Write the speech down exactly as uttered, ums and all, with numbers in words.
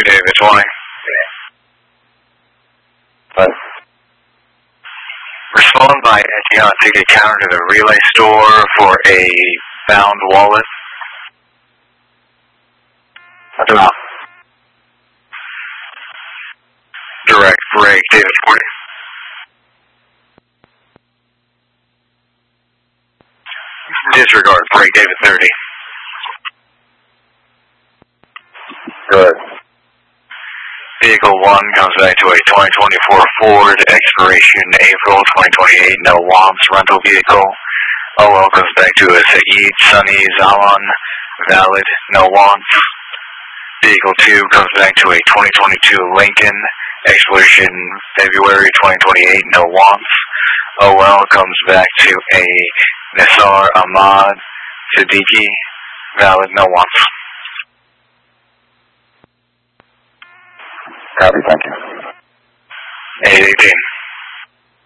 David twenty. What? Respond by emptying out a ticket counter to the relay store for a bound wallet. That's enough. Direct break, David forty. Disregard, break, David thirty. Good. Vehicle one comes back to a twenty twenty-four Ford, expiration April twenty twenty-eight, no wants, rental vehicle. O L comes back to a Saeed Sunny Zaman, valid, no wants. Vehicle two comes back to a twenty twenty-two Lincoln, expiration February twenty twenty-eight, no wants. O L comes back to a Nisar Ahmad Siddiqui, valid, no wants. Copy, thank you. eight eighteen.